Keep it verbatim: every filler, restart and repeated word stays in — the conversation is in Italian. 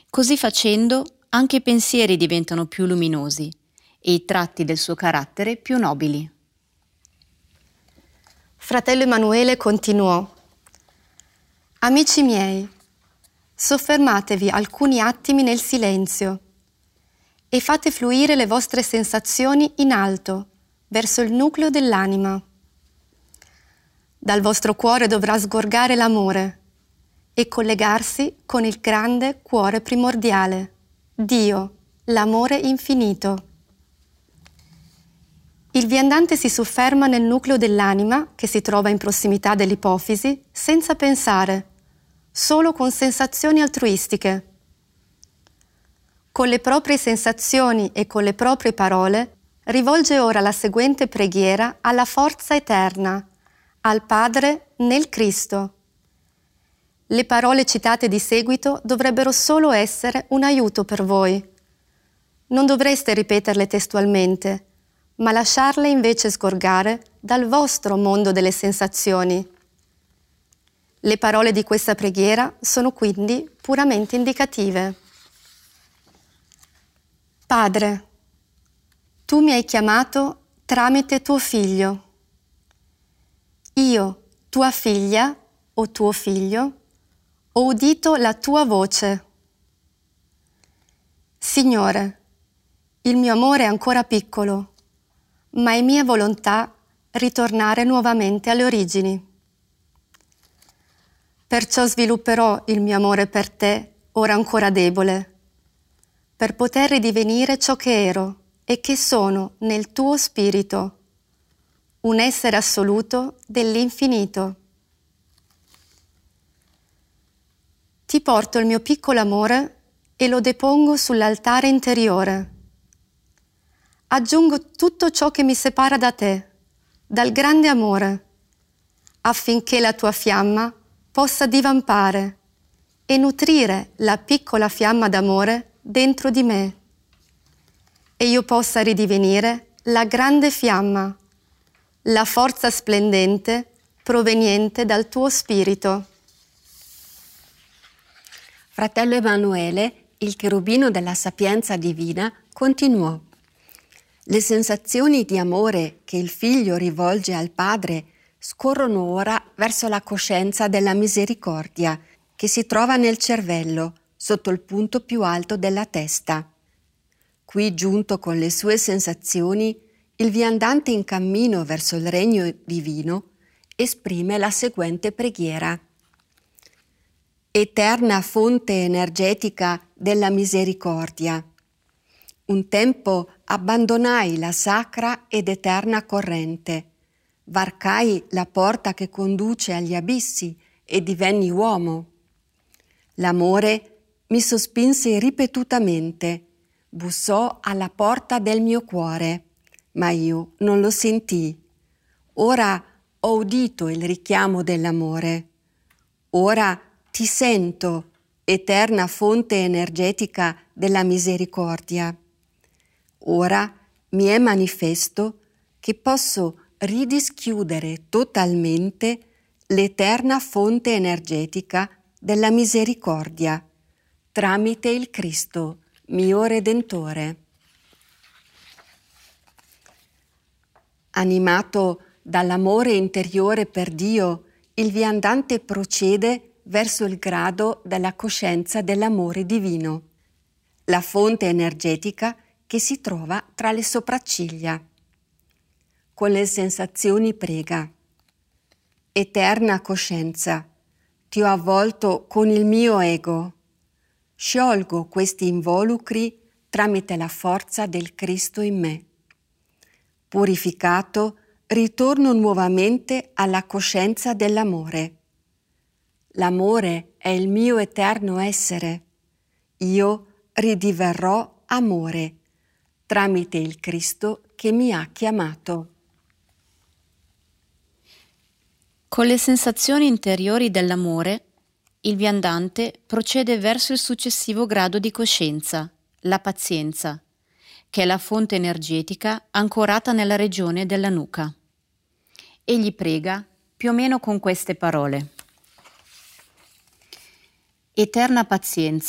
Così facendo, anche i pensieri diventano più luminosi e i tratti del suo carattere più nobili. Fratello Emanuele continuò: Amici miei, soffermatevi alcuni attimi nel silenzio e fate fluire le vostre sensazioni in alto, verso il nucleo dell'anima. Dal vostro cuore dovrà sgorgare l'amore e collegarsi con il grande cuore primordiale, Dio, l'amore infinito. Il viandante si sofferma nel nucleo dell'anima, che si trova in prossimità dell'ipofisi, senza pensare, solo con sensazioni altruistiche. Con le proprie sensazioni e con le proprie parole, rivolge ora la seguente preghiera alla forza eterna, al Padre nel Cristo. Le parole citate di seguito dovrebbero solo essere un aiuto per voi. Non dovreste ripeterle testualmente, ma lasciarle invece sgorgare dal vostro mondo delle sensazioni. Le parole di questa preghiera sono quindi puramente indicative. Padre, tu mi hai chiamato tramite tuo figlio. Io, tua figlia o tuo figlio, ho udito la tua voce. Signore, il mio amore è ancora piccolo, ma è mia volontà ritornare nuovamente alle origini. Perciò svilupperò il mio amore per te, ora ancora debole, per poter ridivenire ciò che ero e che sono nel tuo spirito, un essere assoluto dell'infinito. Ti porto il mio piccolo amore e lo depongo sull'altare interiore. Aggiungo tutto ciò che mi separa da te, dal grande amore, affinché la tua fiamma possa divampare e nutrire la piccola fiamma d'amore dentro di me, e io possa ridivenire la grande fiamma, la forza splendente proveniente dal tuo spirito. Fratello Emanuele, il cherubino della sapienza divina, continuò: le sensazioni di amore che il figlio rivolge al padre scorrono ora verso la coscienza della misericordia che si trova nel cervello, sotto il punto più alto della testa. Qui, giunto con le sue sensazioni, il viandante in cammino verso il regno divino esprime la seguente preghiera: Eterna fonte energetica della misericordia, un tempo abbandonai la sacra ed eterna corrente, varcai la porta che conduce agli abissi e divenni uomo. L'amore mi sospinse ripetutamente, bussò alla porta del mio cuore, ma io non lo sentii. Ora ho udito il richiamo dell'amore. Ora ti sento, eterna fonte energetica della misericordia. Ora mi è manifesto che posso ridischiudere totalmente l'eterna fonte energetica della misericordia tramite il Cristo, mio Redentore. Animato dall'amore interiore per Dio, il viandante procede verso il grado della coscienza dell'amore divino, la fonte energetica che si trova tra le sopracciglia. Con le sensazioni prega: Eterna coscienza, ti ho avvolto con il mio ego. Sciolgo questi involucri tramite la forza del Cristo in me. Purificato, ritorno nuovamente alla coscienza dell'amore. L'amore è il mio eterno essere. Io ridiverrò amore tramite il Cristo che mi ha chiamato. Con le sensazioni interiori dell'amore, il viandante procede verso il successivo grado di coscienza, la pazienza, che è la fonte energetica ancorata nella regione della nuca. Egli prega più o meno con queste parole: Eterna pazienza,